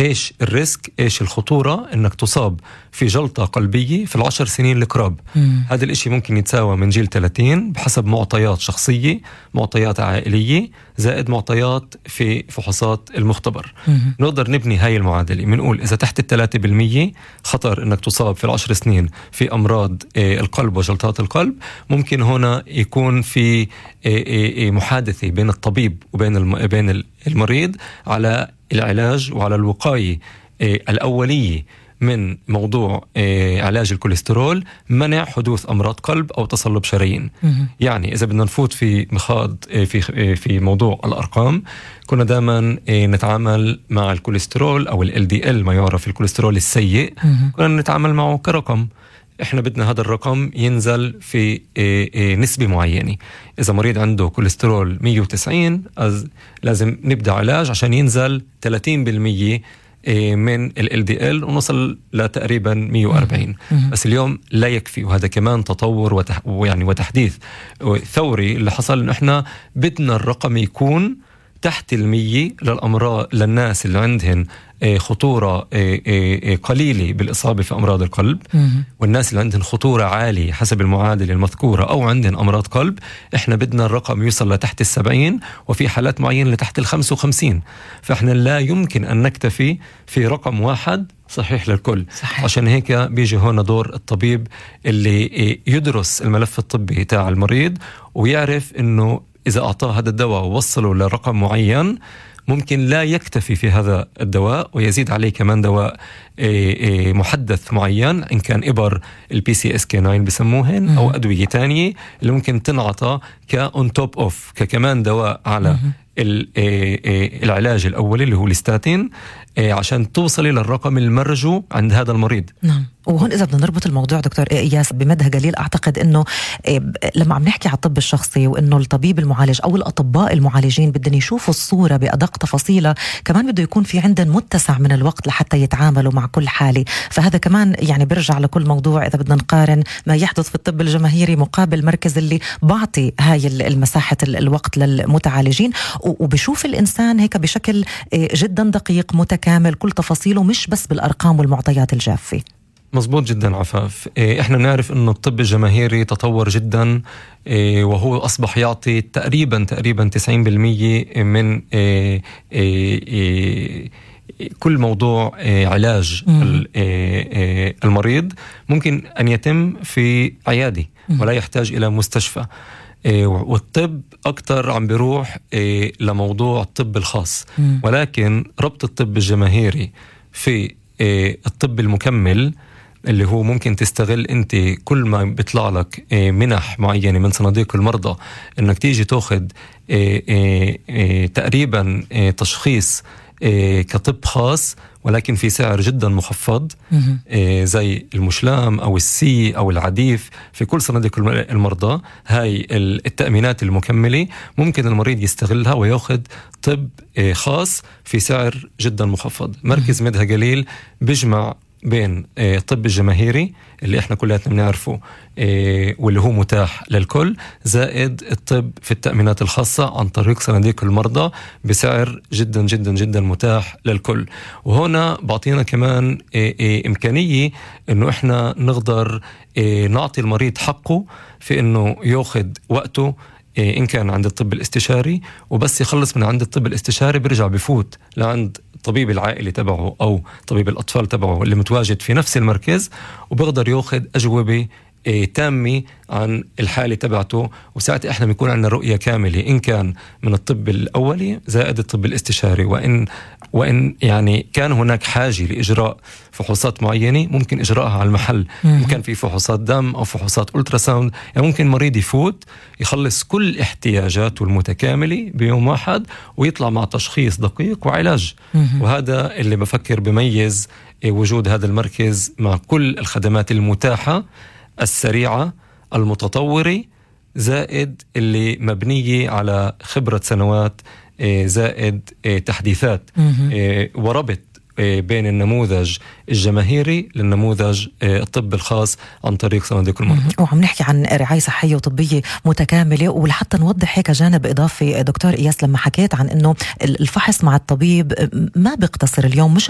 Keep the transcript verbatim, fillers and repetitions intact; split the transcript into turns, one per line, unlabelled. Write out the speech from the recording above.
إيش الريسك، إيش الخطورة إنك تصاب في جلطة قلبية في العشر سنين القراب. هذا الإشي ممكن يتساوى من جيل ثلاثين بحسب معطيات شخصية، معطيات عائلية، زائد معطيات في فحوصات المختبر.
مم.
نقدر نبني هاي المعادلة، بنقول إذا تحت الثلاثة بالمية خطر إنك تصاب في العشر سنين في أمراض القلب وجلطات القلب، ممكن هنا يكون في محادثة بين الطبيب وبين بين المريض على العلاج وعلى الوقاية الأولية من موضوع علاج الكوليسترول، منع حدوث أمراض قلب أو تصلب شرايين. يعني إذا بدنا نفوت في مخاض في في موضوع الأرقام، كنا دائما نتعامل مع الكوليسترول أو ال إل دي إل، ما يعرف الكوليسترول السيء، كنا نتعامل معه كرقم. إحنا بدنا هذا الرقم ينزل في نسبة معينة. إذا مريض عنده كوليسترول مية وتسعين لازم نبدأ علاج عشان ينزل ثلاثين بالمية من ال إل دي إل ونصل لتقريبا مية وأربعين. بس اليوم لا يكفي، وهذا كمان تطور وتح... ويعني وتحديث ثوري اللي حصل، إنه إحنا بدنا الرقم يكون تحت المية للأمراض، للناس اللي عندهن خطورة قليلة بالإصابة في أمراض القلب، والناس اللي عندهن خطورة عالية حسب المعادلة المذكورة أو عندهن أمراض قلب. إحنا بدنا الرقم يوصل لتحت السبعين، وفي حالات معينة لتحت الخمسة وخمسين. فإحنا لا يمكن أن نكتفي في رقم واحد صحيح للكل.
صحيح.
عشان هيك بيجي هنا دور الطبيب اللي يدرس الملف الطبي تاع المريض ويعرف إنه إذا أعطاه هذا الدواء ووصله لرقم معين، ممكن لا يكتفي في هذا الدواء ويزيد عليه كمان دواء محدث معين، إن كان إبر البي سي اس كي تسعة بسموهن أو أدوية تانية اللي ممكن تنعطى كأون توب أوف، ككمان دواء على العلاج الأولي اللي هو الستاتين، عشان توصلي للرقم المرجو عند هذا المريض.
نعم. وهون إذا بدنا نربط الموضوع دكتور إياس بمدى قليل، أعتقد أنه لما عم نحكي على الطب الشخصي وأنه الطبيب المعالج أو الأطباء المعالجين بدهم يشوفوا الصورة بأدق تفاصيلها، كمان بده يكون في عندهم متسع من الوقت لحتى يتعاملوا مع كل حالة. فهذا كمان يعني برجع لكل موضوع، إذا بدنا نقارن ما يحدث في الطب الجماهيري مقابل المركز اللي بعطي هاي المساحة الوقت للمتعالجين، وبشوف الإنسان هيك بشكل جدا دقيق متكامل كل تفاصيله، مش بس بالأرقام والمعطيات الجافة.
مزبوط جدا عفاف. احنا نعرف انه الطب الجماهيري تطور جدا، وهو اصبح يعطي تقريبا تقريبا تسعين بالمية من كل موضوع علاج المريض ممكن ان يتم في عيادة ولا يحتاج الى مستشفى. والطب أكتر عم بيروح لموضوع الطب الخاص، ولكن ربط الطب الجماهيري في الطب المكمل اللي هو ممكن تستغل أنت كل ما بيطلع لك منح معينة من صناديق المرضى إنك تيجي تأخذ تقريبا تشخيص كطب خاص ولكن في سعر جدا مخفض، زي المشلام أو السي أو العديف في كل صناديق المرضى. هاي التأمينات المكملة ممكن المريض يستغلها ويأخذ طب خاص في سعر جدا مخفض. مركز مدها قليل بيجمع بين الطب الجماهيري اللي احنا كلاتنا بنعرفه واللي هو متاح للكل، زائد الطب في التأمينات الخاصة عن طريق صناديق المرضى بسعر جدا جدا جدا متاح للكل. وهنا بعطينا كمان إمكانية إنه احنا نقدر نعطي المريض حقه في إنه يأخذ وقته إن كان عند الطب الاستشاري، وبس يخلص من عند الطب الاستشاري برجع بفوت لعند طبيب العائلة تبعه أو طبيب الأطفال تبعه اللي متواجد في نفس المركز، وبقدر يأخذ أجوبة تامة عن الحالة تبعته. وساعة إحنا بيكون عندنا رؤية كاملة إن كان من الطب الأولي زائد الطب الاستشاري، وإن وإن يعني كان هناك حاجة لإجراء فحوصات معينة ممكن إجراءها على المحل. ممكن في فحوصات دم أو فحوصات ألتراساوند، يعني ممكن مريض يفوت يخلص كل احتياجاته المتكاملة بيوم واحد ويطلع مع تشخيص دقيق وعلاج. وهذا اللي بفكر بميز وجود هذا المركز مع كل الخدمات المتاحة السريعة المتطورة، زائد اللي مبنية على خبرة سنوات، زائد تحديثات، وربط بين النموذج الجماهيري للنموذج الطب الخاص عن طريق صناديق المرضى.
وعم نحكي عن رعاية صحية وطبية متكاملة. ولحتى نوضح هيك جانب إضافي دكتور إياس، لما حكيت عن إنه الفحص مع الطبيب ما بيقتصر اليوم، مش